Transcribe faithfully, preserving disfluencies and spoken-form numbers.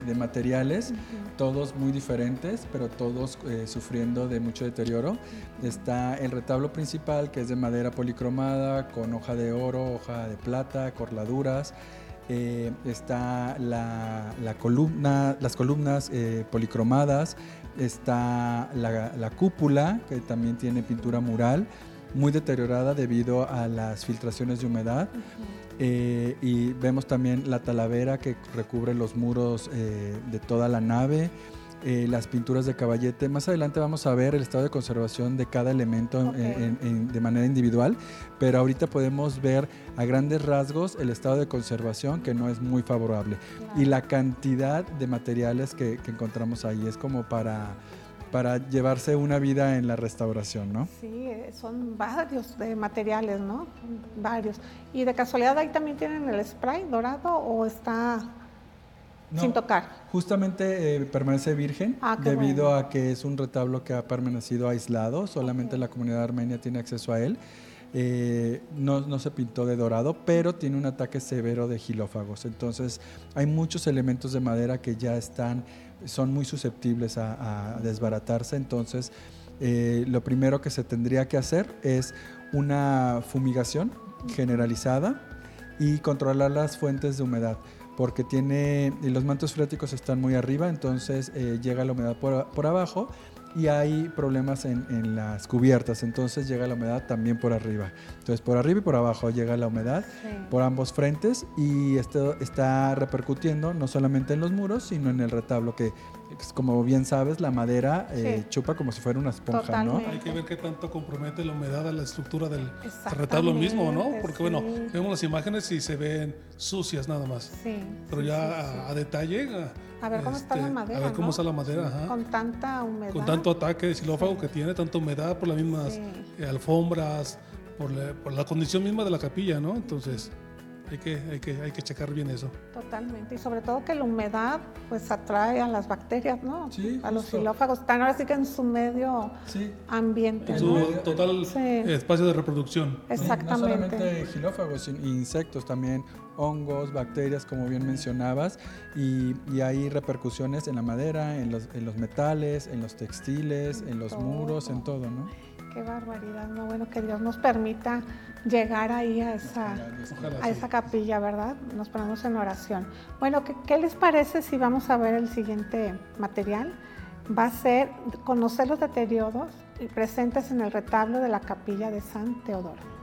de materiales, Uh-huh. todos muy diferentes, pero todos eh, sufriendo de mucho deterioro. Uh-huh. Está el retablo principal, que es de madera policromada, con hoja de oro, hoja de plata, corladuras. Eh, está la, la columna, las columnas eh, policromadas, está la, la cúpula, que también tiene pintura mural, muy deteriorada debido a las filtraciones de humedad. Uh-huh. Eh, y vemos también la talavera que recubre los muros eh, de toda la nave, eh, las pinturas de caballete. Más adelante vamos a ver el estado de conservación de cada elemento okay. en, en, de manera individual, pero ahorita podemos ver a grandes rasgos el estado de conservación, que no es muy favorable. Claro. Y la cantidad de materiales que, que encontramos ahí es como para... para llevarse una vida en la restauración, ¿no? Sí, son varios de materiales, ¿no? Varios. ¿Y de casualidad ahí también tienen el spray dorado o está no, sin tocar? Justamente eh, permanece virgen ah, debido bueno. a que es un retablo que ha permanecido aislado, solamente okay. la comunidad armenia tiene acceso a él. Eh, no, no se pintó de dorado, pero tiene un ataque severo de gilófagos. Entonces hay muchos elementos de madera que ya están, son muy susceptibles a, a desbaratarse. Entonces eh, lo primero que se tendría que hacer es una fumigación generalizada y controlar las fuentes de humedad, porque tiene, los mantos freáticos están muy arriba, entonces eh, llega la humedad por, por abajo y hay problemas en, en las cubiertas, entonces llega la humedad también por arriba. Entonces por arriba y por abajo llega la humedad sí. por ambos frentes, y esto está repercutiendo no solamente en los muros, sino en el retablo, que como bien sabes, la madera eh, sí. chupa como si fuera una esponja. Totalmente. ¿no? Hay que ver qué tanto compromete la humedad a la estructura del retablo mismo, ¿no? Porque sí. bueno, vemos las imágenes y se ven sucias nada más. Sí. Pero sí, ya sí, a, sí. a detalle... A ver cómo este, está la madera, A ver cómo ¿no? está la madera, ajá. Con tanta humedad. Con tanto ataque de xilófago sí. que tiene, tanta humedad por las mismas sí. eh, alfombras, por la, por la condición misma de la capilla, ¿no? Entonces hay que, hay que, hay que checar bien eso. Totalmente, y sobre todo que la humedad pues atrae a las bacterias, ¿no? Sí, a los justo. xilófagos, están ahora sí que en su medio sí. ambiente. En su ¿no? total sí. espacio de reproducción. Exactamente. No solamente xilófagos, insectos también, hongos, bacterias, como bien mencionabas, y, y hay repercusiones en la madera, en los, en los metales, en los textiles, en, en los todo. muros, en todo, ¿no? Qué barbaridad, no, bueno, que Dios nos permita llegar ahí a esa, Ojalá, a esa capilla, ¿verdad? Nos ponemos en oración. Bueno, ¿qué, ¿qué les parece si vamos a ver el siguiente material? Va a ser conocer los deterioros presentes en el retablo de la capilla de San Teodoro.